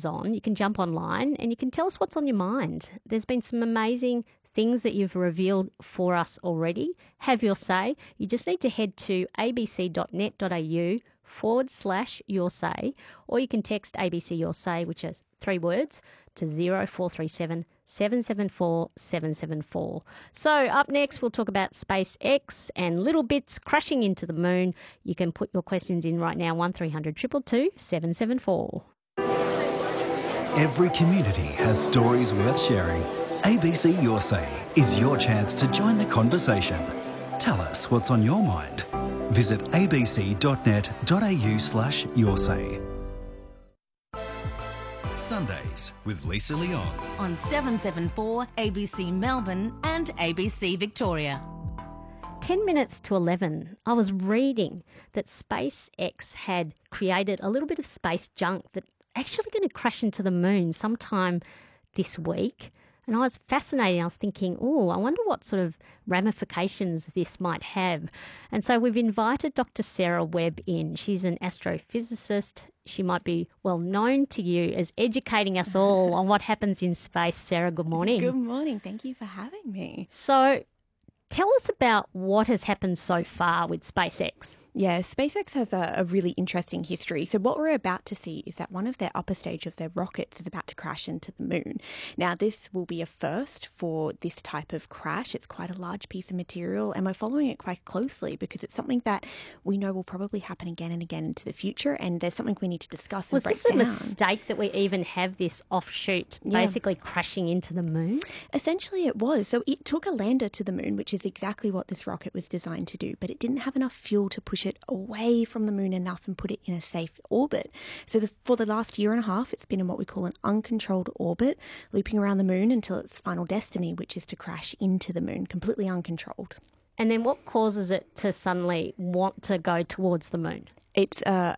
is on, you can jump online and you can tell us what's on your mind. There's been some amazing things that you've revealed for us already. Have your say. You just need to head to abc.net.au/your say, or you can text ABC Your Say, which is 3 words, to 0437 774 774. So up next, we'll talk about SpaceX and little bits crashing into the moon. You can put your questions in right now, 1300 222 774. Every community has stories worth sharing. ABC Your Say is your chance to join the conversation. Tell us what's on your mind. Visit abc.net.au/your say. Sundays with Lisa Leon on 774 ABC Melbourne and ABC Victoria. 10 minutes to 11, I was reading that SpaceX had created a little bit of space junk that's actually going to crash into the moon sometime this week. And I was fascinated. I was thinking, I wonder what sort of ramifications this might have. And so we've invited Dr. Sarah Webb in. She's an astrophysicist. She might be well known to you as educating us all on what happens in space. Sarah, good morning. Good morning. Thank you for having me. So tell us about what has happened so far with SpaceX. Yeah, SpaceX has a really interesting history. So what we're about to see is that one of their upper stage of their rockets is about to crash into the moon. Now, this will be a first for this type of crash. It's quite a large piece of material, and we're following it quite closely because it's something that we know will probably happen again and again into the future, and there's something we need to discuss and break down. Was this a mistake that we even have this offshoot basically crashing into the moon? Essentially, it was. So it took a lander to the moon, which is exactly what this rocket was designed to do, but it didn't have enough fuel to push it away from the moon enough and put it in a safe orbit. So for the last year and a half, it's been in what we call an uncontrolled orbit, looping around the moon until its final destiny, which is to crash into the moon, completely uncontrolled. And then what causes it to suddenly want to go towards the moon? It's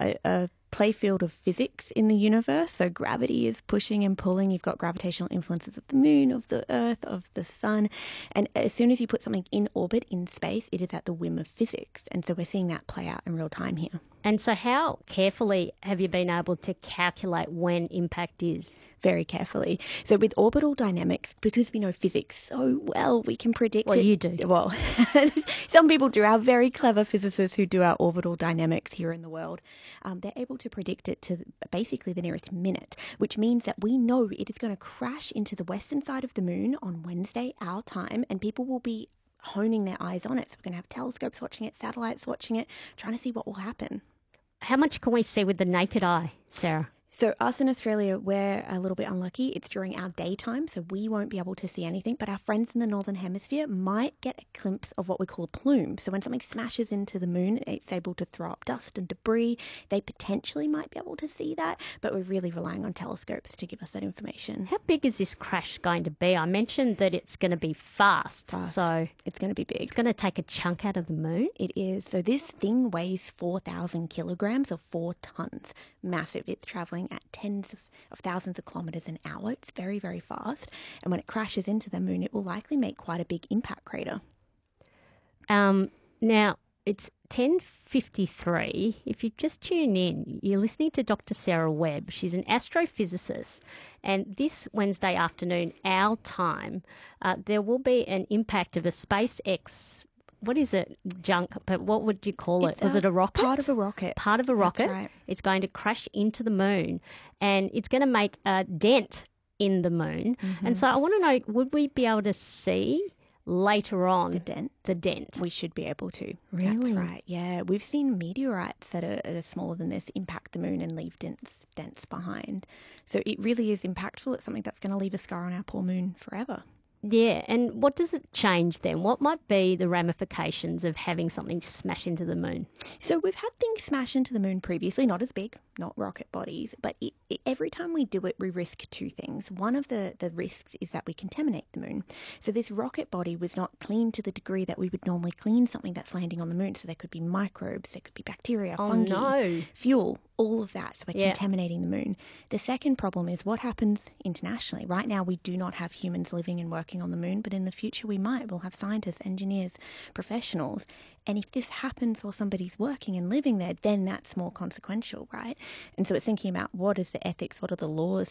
a playfield of physics in the universe. So gravity is pushing and pulling. You've got gravitational influences of the moon, of the earth, of the sun. And as soon as you put something in orbit in space, it is at the whim of physics. And so we're seeing that play out in real time here. And so how carefully have you been able to calculate when impact is? Very carefully. So with orbital dynamics, because we know physics so well, we can predict it. Well, you do. Well, some people do. Our very clever physicists who do our orbital dynamics here in the world, they're able to predict it to basically the nearest minute, which means that we know it is going to crash into the western side of the moon on Wednesday, our time, and people will be honing their eyes on it. So we're going to have telescopes watching it, satellites watching it, trying to see what will happen. How much can we see with the naked eye, Sarah? So us in Australia, we're a little bit unlucky. It's during our daytime, so we won't be able to see anything. But our friends in the Northern Hemisphere might get a glimpse of what we call a plume. So when something smashes into the moon, it's able to throw up dust and debris. They potentially might be able to see that, but we're really relying on telescopes to give us that information. How big is this crash going to be? I mentioned that it's going to be fast. So it's going to be big. It's going to take a chunk out of the moon? It is. So this thing weighs 4,000 kilograms or 4 tons. Massive. It's traveling at tens of thousands of kilometres an hour. It's very, very fast. And when it crashes into the moon, it will likely make quite a big impact crater. Now, it's 10:53. If you just tune in, you're listening to Dr. Sarah Webb. She's an astrophysicist. And this Wednesday afternoon, our time, there will be an impact of a SpaceX. What is it? Junk, but what would you call it? Was it a rocket? Part of a rocket. Part of a rocket. That's right. It's going to crash into the moon and it's going to make a dent in the moon. Mm-hmm. And so I want to know, would we be able to see later on the dent? We should be able to. Really? That's right. Yeah. We've seen meteorites that are smaller than this impact the moon and leave dents behind. So it really is impactful. It's something that's going to leave a scar on our poor moon forever. Yeah, and what does it change then? What might be the ramifications of having something smash into the moon? So we've had things smash into the moon previously, not as big, not rocket bodies, but every time we do it, we risk 2 things. One of the risks is that we contaminate the moon. So this rocket body was not clean to the degree that we would normally clean something that's landing on the moon. So there could be microbes, there could be bacteria, fungi, fuel, all of that. So we're contaminating the moon. The second problem is what happens internationally. Right now, we do not have humans living and working on the moon, but in the future we might. We'll have scientists, engineers, professionals. And if this happens while somebody's working and living there, then that's more consequential, right? And so it's thinking about what is the ethics, what are the laws